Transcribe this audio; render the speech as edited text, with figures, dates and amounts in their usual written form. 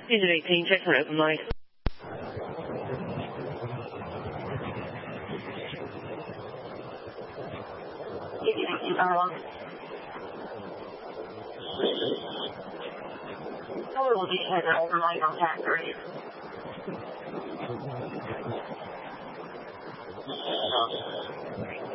Engine 18, check for open light. Color will be headed open light on factory.